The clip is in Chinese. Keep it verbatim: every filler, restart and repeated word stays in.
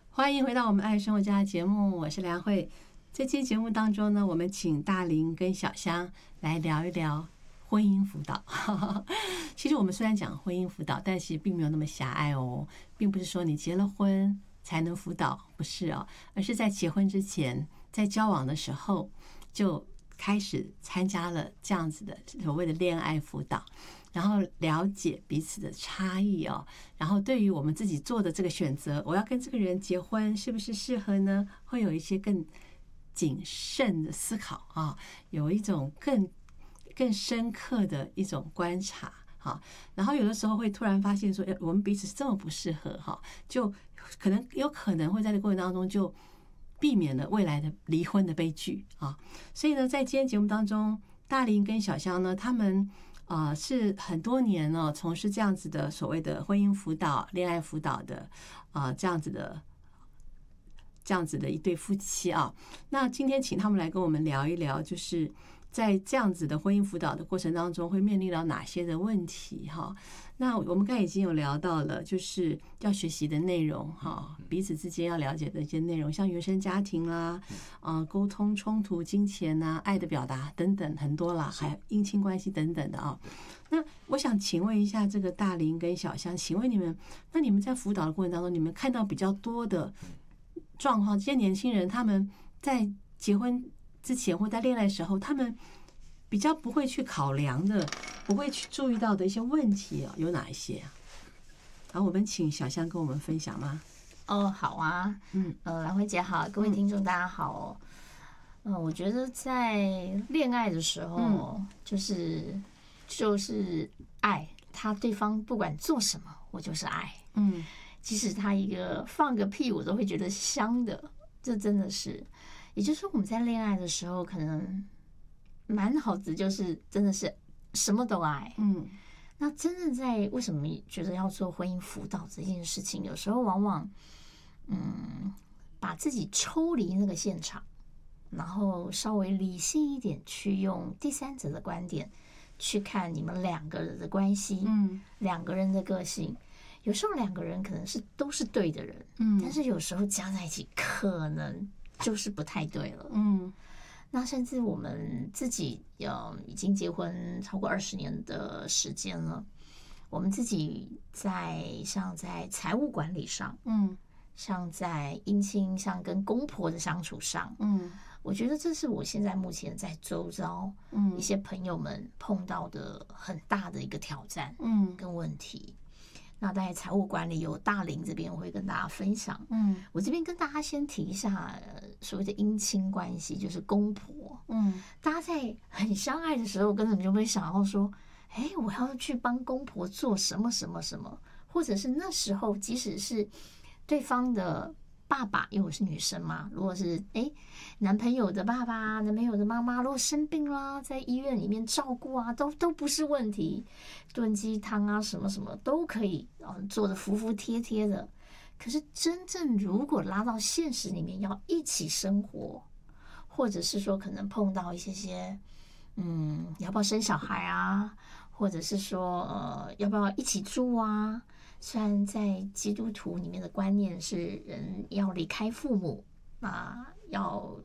欢迎回到我们爱生活家的节目，我是梁慧。这期节目当中呢，我们请大林跟小香来聊一聊婚姻辅导。其实我们虽然讲婚姻辅导，但其实并没有那么狭隘哦，并不是说你结了婚才能辅导，不是哦，而是在结婚之前，在交往的时候就开始参加了这样子的所谓的恋爱辅导，然后了解彼此的差异哦，然后对于我们自己做的这个选择，我要跟这个人结婚是不是适合呢？会有一些更谨慎的思考啊，有一种更更深刻的一种观察。好，然后有的时候会突然发现说，哎，我们彼此是这么不适合哈，就可能有可能会在这个过程当中就避免了未来的离婚的悲剧啊。所以呢，在今天节目当中，大林跟小香呢，他们啊、呃、是很多年呢、哦、从事这样子的所谓的婚姻辅导、恋爱辅导的啊、呃、这样子的这样子的一对夫妻啊。那今天请他们来跟我们聊一聊，就是在这样子的婚姻辅导的过程当中，会面临到哪些的问题哈？那我们刚才已经有聊到了，就是要学习的内容哈，彼此之间要了解的一些内容，像原生家庭啦、啊沟通冲突、金钱呐、爱的表达等等很多啦，还有姻亲关系等等的啊。那我想请问一下，这个大林跟小香，请问你们，那你们在辅导的过程当中，你们看到比较多的状况，这些年轻人他们在结婚之前或在恋爱的时候，他们比较不会去考量的，不会去注意到的一些问题啊，有哪一些啊？好，我们请小香跟我们分享吗？ 哦，好啊，嗯，呃，兰慧姐好，各位听众大家好哦。嗯、呃，我觉得在恋爱的时候，嗯、就是就是爱他，对方不管做什么，我就是爱，嗯，即使他一个放个屁，我都会觉得香的，这真的是。也就是说，我们在恋爱的时候，可能满脑子就是真的是什么都爱，嗯。那真正在为什么觉得要做婚姻辅导这件事情，有时候往往，嗯，把自己抽离那个现场，然后稍微理性一点，去用第三者的观点去看你们两个人的关系，嗯，两个人的个性。有时候两个人可能是都是对的人，嗯，但是有时候加在一起可能就是不太对了，嗯。那甚至我们自己呃已经结婚超过二十年的时间了，我们自己在像在财务管理上，嗯，像在姻亲，像跟公婆的相处上，嗯，我觉得这是我现在目前在周遭嗯一些朋友们碰到的很大的一个挑战，嗯，跟问题。那在财务管理有大林这边我会跟大家分享，嗯，我这边跟大家先提一下所谓的姻亲关系，就是公婆，嗯，大家在很相爱的时候，根本就会想要说，哎，我要去帮公婆做什么什么什么，或者是那时候即使是对方的爸爸，因为我是女生嘛，如果是哎男朋友的爸爸、男朋友的妈妈，如果生病啦，在医院里面照顾啊，都都不是问题，炖鸡汤啊，什么什么都可以，嗯，做得服服帖帖的。可是真正如果拉到现实里面，要一起生活，或者是说可能碰到一些些，嗯，要不要生小孩啊，或者是说呃要不要一起住啊？虽然在基督徒里面的观念是人要离开父母啊，要